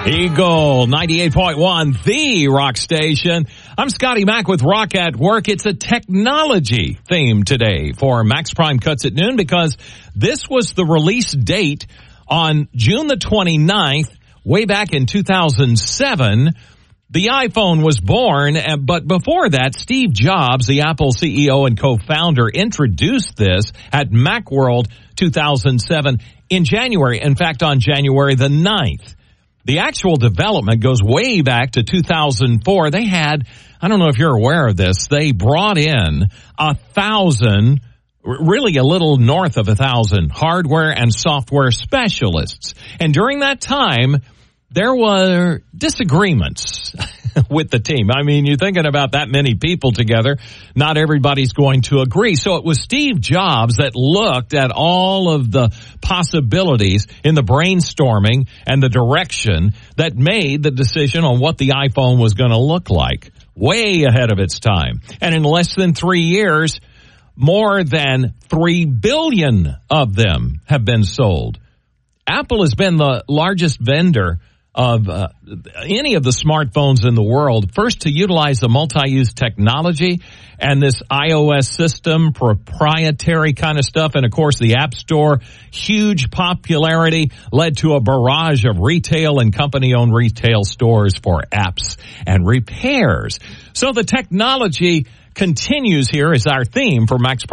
Eagle 98.1, the rock station. I'm Scotty Mac with Rock at Work. It's a technology theme today for Max Prime Cuts at Noon because this was the release date on June the 29th, way back in 2007. The iPhone was born, but before that, Steve Jobs, the Apple CEO and co-founder, introduced this at Macworld 2007 in January. In fact, on January the 9th. The actual development goes way back to 2004. They had, I don't know if you're aware of this, they brought in 1,000, really a little north of 1,000 hardware and software specialists. And during that time, there were disagreements with the team. I mean, you're thinking about that many people together, not everybody's going to agree. So it was Steve Jobs that looked at all of the possibilities in the brainstorming and the direction that made the decision on what the iPhone was going to look like, way ahead of its time. And in less than 3 years, more than 3 billion of them have been sold. Apple has been the largest vendor of any of the smartphones in the world, first to utilize the multi-use technology and this iOS system, proprietary kind of stuff, and of course the App Store, huge popularity, led to a barrage of retail and company-owned retail stores for apps and repairs. So the technology continues here as our theme for Max